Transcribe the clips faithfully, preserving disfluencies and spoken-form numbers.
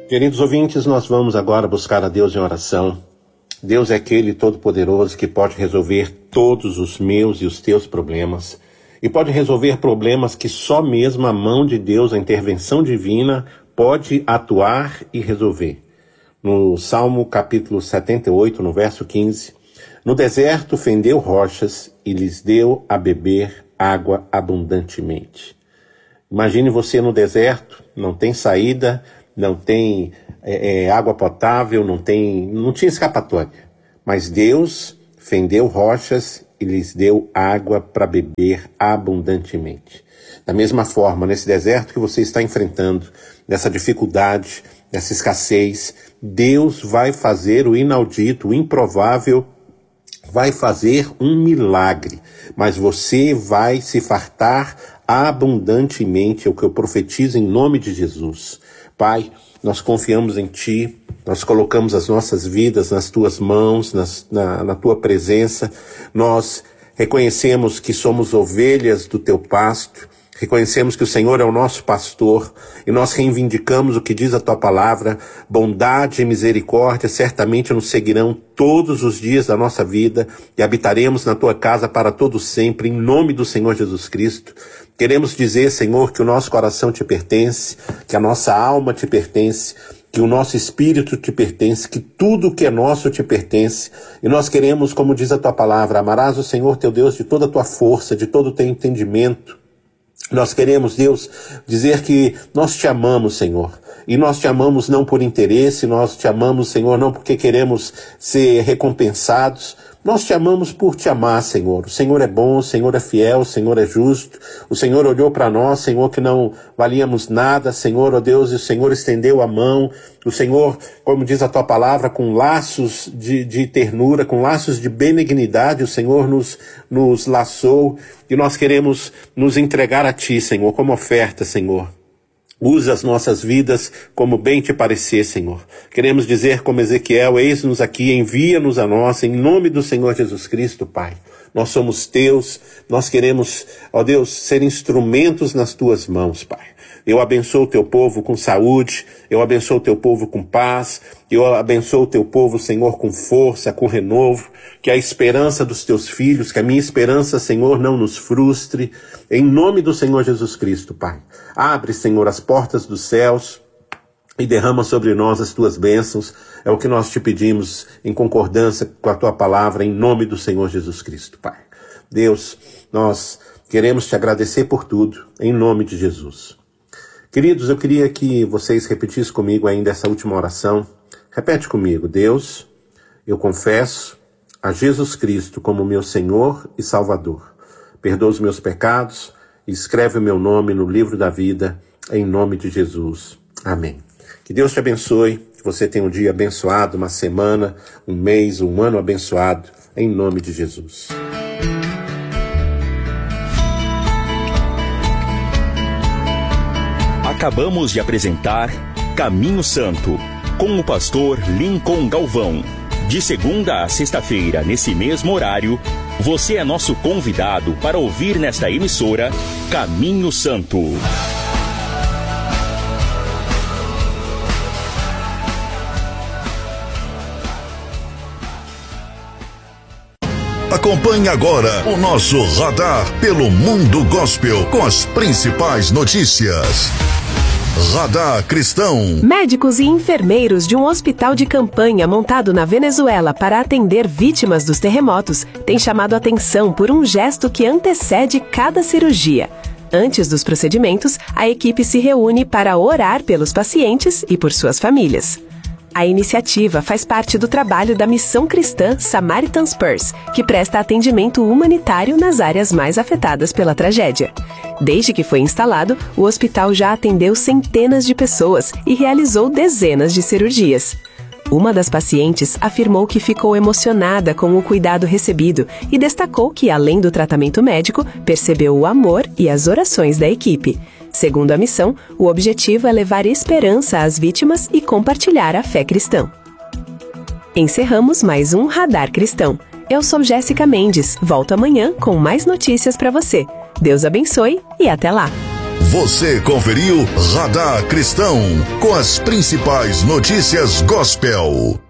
Queridos ouvintes, nós vamos agora buscar a Deus em oração. Deus é aquele todo-poderoso que pode resolver todos os meus e os teus problemas. E pode resolver problemas que só mesmo a mão de Deus, a intervenção divina, pode atuar e resolver. No Salmo capítulo setenta e oito, no verso quinze, no deserto fendeu rochas e lhes deu a beber água abundantemente. Imagine você no deserto, não tem saída, não tem é, é, água potável, não tem, não tinha escapatória. Mas Deus fendeu rochas e lhes deu água para beber abundantemente. Da mesma forma, nesse deserto que você está enfrentando, nessa dificuldade, nessa escassez, Deus vai fazer o inaudito, o improvável, vai fazer um milagre, mas você vai se fartar abundantemente, é o que eu profetizo em nome de Jesus. Pai, nós confiamos em Ti, nós colocamos as nossas vidas nas Tuas mãos, nas, na, na Tua presença, nós reconhecemos que somos ovelhas do Teu pasto, reconhecemos que o Senhor é o nosso pastor e nós reivindicamos o que diz a Tua palavra, bondade e misericórdia certamente nos seguirão todos os dias da nossa vida e habitaremos na Tua casa para todo sempre, em nome do Senhor Jesus Cristo. Queremos dizer, Senhor, que o nosso coração te pertence, que a nossa alma te pertence, que o nosso espírito te pertence, que tudo que é nosso te pertence. E nós queremos, como diz a Tua palavra, amarás o Senhor teu Deus de toda a tua força, de todo o teu entendimento. Nós queremos, Deus, dizer que nós te amamos, Senhor. E nós te amamos não por interesse, nós te amamos, Senhor, não porque queremos ser recompensados. Nós te amamos por te amar, Senhor. O Senhor é bom, o Senhor é fiel, o Senhor é justo. O Senhor olhou para nós, Senhor, que não valíamos nada, Senhor, ó Deus, e o Senhor estendeu a mão. O Senhor, como diz a Tua palavra, com laços de, de ternura, com laços de benignidade, o Senhor nos, nos laçou. E nós queremos nos entregar a Ti, Senhor, como oferta, Senhor. Usa as nossas vidas como bem te parecer, Senhor. Queremos dizer como Ezequiel, eis-nos aqui, envia-nos a nós, em nome do Senhor Jesus Cristo, Pai. Nós somos Teus, nós queremos, ó Deus, ser instrumentos nas Tuas mãos, Pai. Eu abençoo o Teu povo com saúde, eu abençoo o Teu povo com paz, eu abençoo o Teu povo, Senhor, com força, com renovo, que a esperança dos Teus filhos, que a minha esperança, Senhor, não nos frustre, em nome do Senhor Jesus Cristo, Pai. Abre, Senhor, as portas dos céus e derrama sobre nós as Tuas bênçãos, é o que nós te pedimos em concordância com a Tua palavra, em nome do Senhor Jesus Cristo, Pai. Deus, nós queremos te agradecer por tudo, em nome de Jesus. Queridos, eu queria que vocês repetissem comigo ainda essa última oração. Repete comigo. Deus, eu confesso a Jesus Cristo como meu Senhor e Salvador. Perdoa os meus pecados e escreve o meu nome no livro da vida, em nome de Jesus. Amém. Que Deus te abençoe, que você tenha um dia abençoado, uma semana, um mês, um ano abençoado, em nome de Jesus. Acabamos de apresentar Caminho Santo, com o pastor Lincoln Galvão. De segunda a sexta-feira, nesse mesmo horário, você é nosso convidado para ouvir nesta emissora Caminho Santo. Acompanhe agora o nosso Radar pelo Mundo Gospel com as principais notícias. Radar Cristão. Médicos e enfermeiros de um hospital de campanha montado na Venezuela para atender vítimas dos terremotos têm chamado a atenção por um gesto que antecede cada cirurgia. Antes dos procedimentos, a equipe se reúne para orar pelos pacientes e por suas famílias. A iniciativa faz parte do trabalho da missão cristã Samaritan's Purse, que presta atendimento humanitário nas áreas mais afetadas pela tragédia. Desde que foi instalado, o hospital já atendeu centenas de pessoas e realizou dezenas de cirurgias. Uma das pacientes afirmou que ficou emocionada com o cuidado recebido e destacou que, além do tratamento médico, percebeu o amor e as orações da equipe. Segundo a missão, o objetivo é levar esperança às vítimas e compartilhar a fé cristã. Encerramos mais um Radar Cristão. Eu sou Jéssica Mendes. Volto amanhã com mais notícias para você. Deus abençoe e até lá! Você conferiu Radar Cristão com as principais notícias gospel.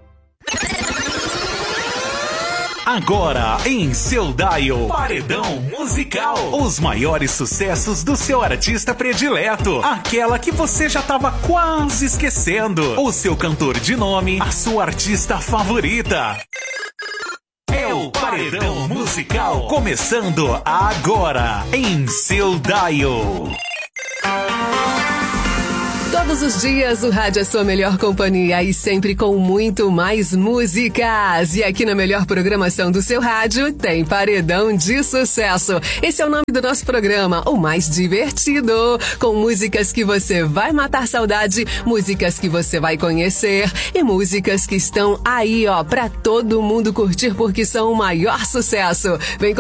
Agora em seu dial, Paredão Musical. Os maiores sucessos do seu artista predileto. Aquela que você já estava quase esquecendo. O seu cantor de nome, a sua artista favorita. É o Paredão Musical, começando agora em seu dial. Todos os dias o rádio é sua melhor companhia e sempre com muito mais músicas. E aqui na melhor programação do seu rádio tem Paredão de Sucesso. Esse é o nome do nosso programa, o mais divertido, com músicas que você vai matar saudade, músicas que você vai conhecer e músicas que estão aí, ó, pra todo mundo curtir porque são o maior sucesso. Vem